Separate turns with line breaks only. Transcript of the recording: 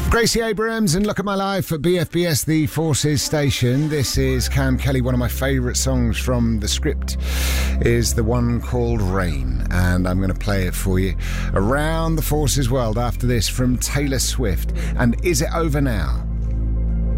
Gracie Abrams and Look at My Life at BFBS, the Forces station. This is Cam Kelly. One of my favourite songs from the script is the one called Rain, and I'm going to play it for you around the Forces world after this from Taylor Swift and Is It Over Now?